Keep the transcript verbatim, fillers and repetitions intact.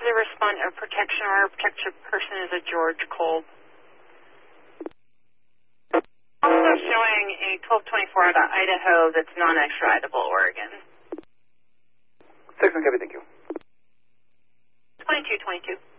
the respondent of protection or protected person is a George Kolb. Also showing a twelve twenty-four out of Idaho that's non-extraditable Oregon. Six and copy, thank you. twenty-two twenty-two.